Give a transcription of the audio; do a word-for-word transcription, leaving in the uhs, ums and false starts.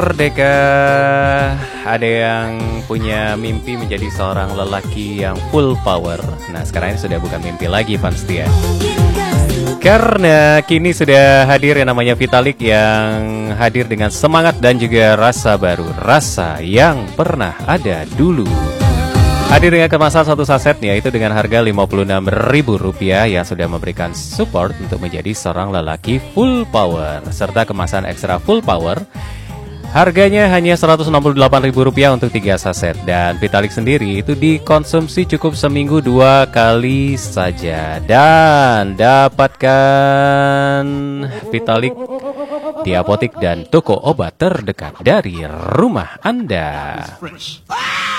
Merdeka, ada yang punya mimpi menjadi seorang lelaki yang full power. Nah, sekarang ini sudah bukan mimpi lagi, fans setia. Karena kini sudah hadir yang namanya Vitalik, yang hadir dengan semangat dan juga rasa baru, rasa yang pernah ada dulu. Hadir dengan kemasan satu saset, yaitu dengan harga lima puluh enam ribu rupiah yang sudah memberikan support untuk menjadi seorang lelaki full power, serta kemasan ekstra full power. Harganya hanya seratus enam puluh delapan ribu rupiah untuk tiga saset. Dan Vitalik sendiri itu dikonsumsi cukup seminggu dua kali saja. Dan dapatkan Vitalik di apotik dan toko obat terdekat dari rumah Anda.